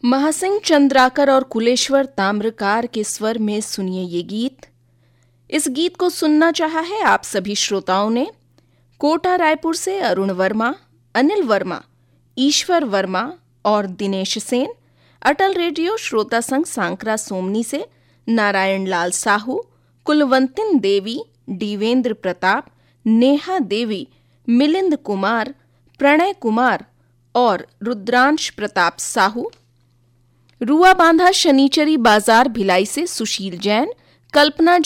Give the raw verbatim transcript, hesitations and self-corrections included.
महासिंह चंद्राकर और कुलेश्वर ताम्रकार के स्वर में सुनिए ये गीत। इस गीत को सुनना चाहा है आप सभी श्रोताओं ने। कोटा रायपुर से अरुण वर्मा, अनिल वर्मा, ईश्वर वर्मा और दिनेश सेन। अटल रेडियो श्रोता संघ सांकरा सोमनी से नारायण लाल साहू, कुलवंतिन देवी, डीवेंद्र प्रताप, नेहा देवी, मिलिंद कुमार, प्रणय कुमार और रुद्रांश प्रताप साहू। रुआ बांधा शनिचरी बाजार भिलाई से सुशील जैन, कल्पना